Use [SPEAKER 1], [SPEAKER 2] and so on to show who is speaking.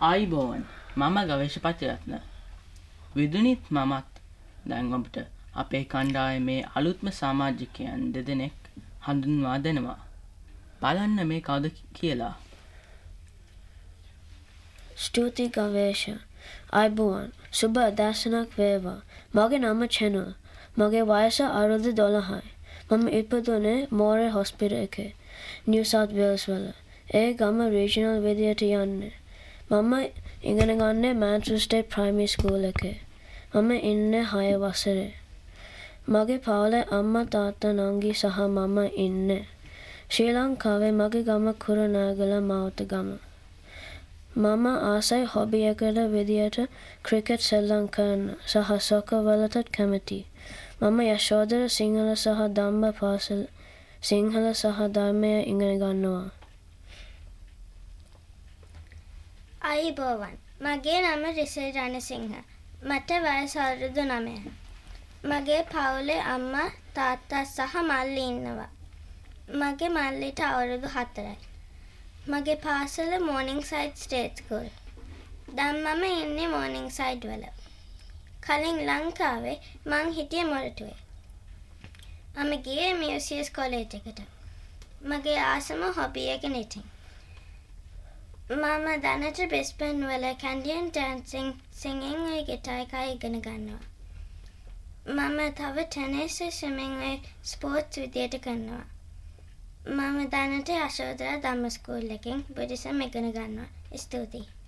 [SPEAKER 1] ආයිබෝවන් මම ගවේෂපති රත්න විදුනිත් මමත් දැන් ඔබට අපේ කණ්ඩායමේ අලුත්ම සමාජිකයන් දෙදෙනෙක් හඳුන්වා දෙනවා. බලන්න මේ කවුද කියලා.
[SPEAKER 2] ස්තුති ගවේෂ. ආයිබෝවන් සුබ අදර්ශනක් වේවා. මගේ නම චැනල්. මගේ වයස අවුරුදු 12යි. මම ඉපදුනේ මෝරේ හොස්පිටල් එකේ නිව් සවුත් වේල්ස් වල. ඒ ගම රීජනල් විදියට යන්නේ. මම ඉගෙන ගන්නේ මැන්චෙස්ටර් ස්ටේට් ප්‍රයිමරි ස්කූල් එකේ. මම ඉන්නේ 6 වසරේ. මගේ පවුලේ අම්මා තාත්තා නංගි සහ මම ඉන්නේ. ශ්‍රී ලංකාවේ මගේ ගම කුරුණෑගල මවුතගම. මම ආසයි හොබි එකට විදියට ක්‍රිකට් සෙල්ලම් කරන්න සහ සොකර් වලටත් කැමතියි. මම යශෝධර සිංහල සහ ධම්ම පාසල සිංහල සහ ධර්මය ඉගෙන ගන්නවා.
[SPEAKER 3] ආයිබෝවන් මගේ නම රිසල් රණසිංහ. මට වයස අවුරුදු 9. මගේ පවුලේ අම්මා තාත්තා සහ මල්ලි ඉන්නවා. මගේ මල්ලිට අවුරුදු 4යි. මගේ පාසල මෝනින්ග්සයිඩ් ස්ටේට් ස්කූල්. දැන් මම ඉන්නේ මෝනින්ග්සයිඩ් වල. කලින් ලංකාවේ මං හිටියේ මොරටුවේ. මම ගියේ මියුසියස් කොලේජ් එකට. මගේ ආසම හොබි එක නිටින්. මම දැනට බ්‍රිස්බේන් වල කැන්ඩියන් ඩැන්සිං සිංගින් ඔය ගිටාර් එක ඉගෙන ගන්නවා. මම තව ටෙනිස් ස්විමින් ඔය ස්පෝර්ට්ස් විදියට කරනවා. මම දැනට යශෝධරා ධම්ම ස්කූල් එකෙන් බුද්දිසම් ඉගෙන ගන්නවා. ස්තුතියි.